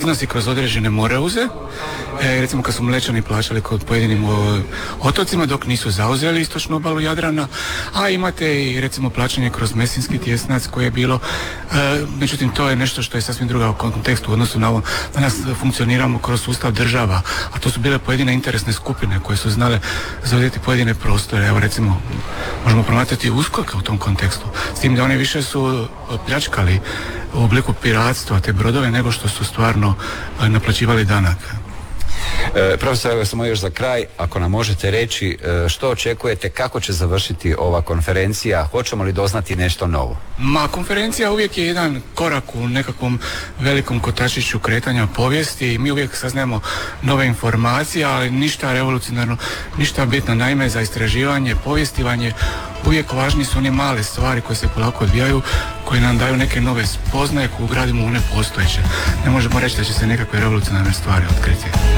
iznosi kroz određene moreuze, recimo kad su Mlečani plaćali kod pojedinim otocima dok nisu zauzeli istočnu obalu Jadrana, a imate i recimo plaćanje kroz Mesinski tjesnac koje je bilo, međutim to je nešto što je sasvim druga u kontekstu u odnosu na ovo. Danas funkcioniramo kroz sustav država, a to su bile pojedine interesne skupine koje su znale zauzeti pojedine prostore. Evo recimo možemo promatrati USKOK u tom kontekstu, s tim da oni više su pljačkali u obliku piratstva te brodove nego što su stvarno naplaćivali danak. Profesor, evo samo još za kraj, ako nam možete reći što očekujete, kako će završiti ova konferencija, hoćemo li doznati nešto novo? Konferencija uvijek je jedan korak u nekakvom velikom kotačiću kretanja povijesti i mi uvijek saznajemo nove informacije, ali ništa revolucionarno, ništa bitno. Naime, za istraživanje, povjestivanje uvijek važni su one male stvari koje se polako odvijaju, koje nam daju neke nove spoznaje koje ugradimo u one postojeće. Ne možemo reći da će se nekakve revolucionarne stvari otkriti.